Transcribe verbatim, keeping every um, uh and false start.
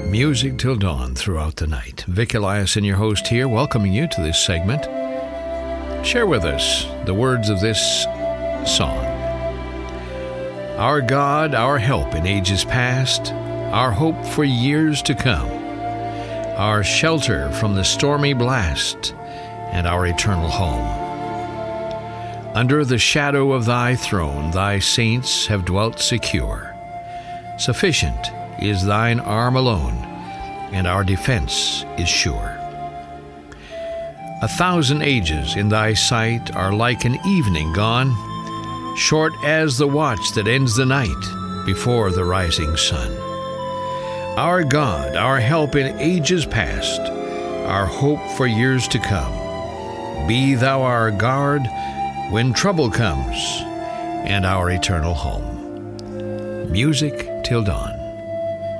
Music till dawn throughout the night. Vic Eliason, your host here, welcoming you to this segment. Share with us the words of this song. Our God, our help in ages past, our hope for years to come, our shelter from the stormy blast, and our eternal home. Under the shadow of thy throne, thy saints have dwelt secure. Sufficient is thine arm alone, and our defense is sure. A thousand ages in thy sight are like an evening gone, short as the watch that ends the night before the rising sun. Our God, our help in ages past, our hope for years to come, be thou our guard when trouble comes, and our eternal home. Music till dawn.